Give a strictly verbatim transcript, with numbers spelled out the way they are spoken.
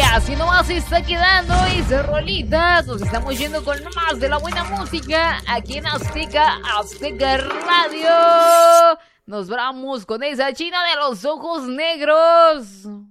así nomás se está quedando esa rolita. Nos estamos yendo con más de la buena música aquí en Azteca, Azteca Radio. Nos vamos con esa china de los ojos negros.